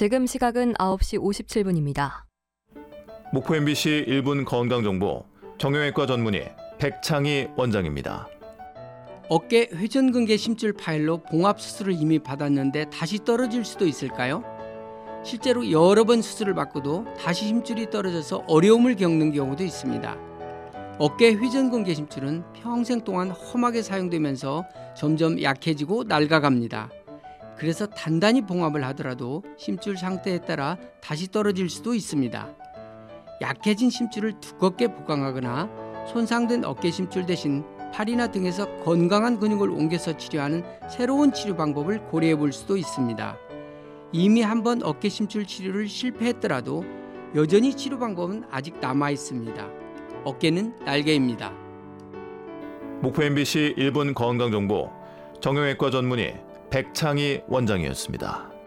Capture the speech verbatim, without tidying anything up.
지금 시각은 아홉 시 오십칠 분입니다. 목포 엠비씨 일 분 건강정보 정형외과 전문의 백창희 원장입니다. 어깨 회전근개 심줄 파열로 봉합 수술을 이미 받았는데 다시 떨어질 수도 있을까요? 실제로 여러 번 수술을 받고도 다시 심줄이 떨어져서 어려움을 겪는 경우도 있습니다. 어깨 회전근개 심줄은 평생 동안 험하게 사용되면서 점점 약해지고 낡아갑니다. 그래서 단단히 봉합을 하더라도 심줄 상태에 따라 다시 떨어질 수도 있습니다. 약해진 심줄을 두껍게 보강하거나 손상된 어깨 심줄 대신 팔이나 등에서 건강한 근육을 옮겨서 치료하는 새로운 치료 방법을 고려해 볼 수도 있습니다. 이미 한번 어깨 심줄 치료를 실패했더라도 여전히 치료 방법은 아직 남아 있습니다. 어깨는 날개입니다. 목포 엠비씨 일 분 건강정보 정형외과 전문의 백창희 원장이었습니다.